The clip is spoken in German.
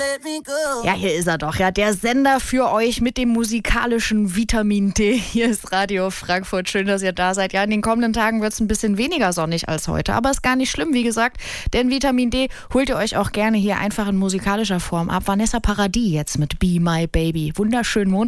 Ja, hier ist er doch, ja, der Sender für euch mit dem musikalischen Vitamin D. Hier ist Radio Frankfurt, schön, dass ihr da seid. Ja, in den kommenden Tagen wird es ein bisschen weniger sonnig als heute, aber ist gar nicht schlimm, wie gesagt, denn Vitamin D holt ihr euch auch gerne hier einfach in musikalischer Form ab. Vanessa Paradis jetzt mit Be My Baby. Wunderschönen Montag.